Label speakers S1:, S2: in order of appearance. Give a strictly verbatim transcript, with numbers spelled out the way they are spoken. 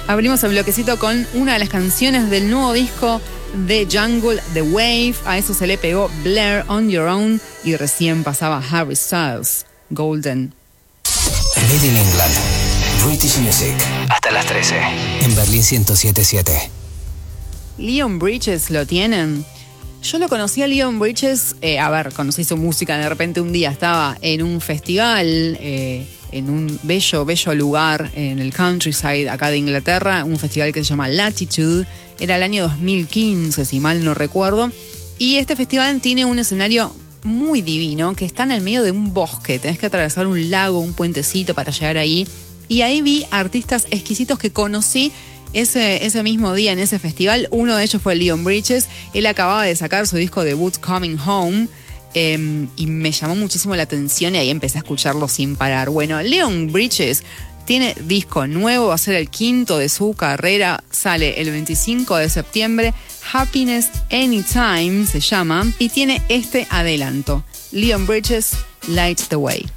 S1: Abrimos el bloquecito con una de las canciones del nuevo disco de Jungle, The Wave. A eso se le pegó Blair, On Your Own, y recién pasaba Harry Styles, Golden.
S2: Made in England, British Music, hasta las trece, en Berlín ciento siete punto siete.
S1: Leon Bridges, ¿lo tienen? Yo lo conocí a Leon Bridges, eh, a ver, conocí su música, de repente un día estaba en un festival, eh, en un bello, bello lugar en el countryside acá de Inglaterra, un festival que se llama Latitude, era el año dos mil quince, si mal no recuerdo, y este festival tiene un escenario muy divino, que está en el medio de un bosque, tenés que atravesar un lago, un puentecito para llegar ahí, y ahí vi artistas exquisitos que conocí Ese, ese mismo día en ese festival. Uno de ellos fue Leon Bridges. Él acababa de sacar su disco debut Coming Home, eh, y me llamó muchísimo la atención y ahí empecé a escucharlo sin parar. Bueno, Leon Bridges tiene disco nuevo, va a ser el quinto de su carrera, sale el veinticinco de septiembre, Happiness Anytime se llama, y tiene este adelanto: Leon Bridges, Light the Way.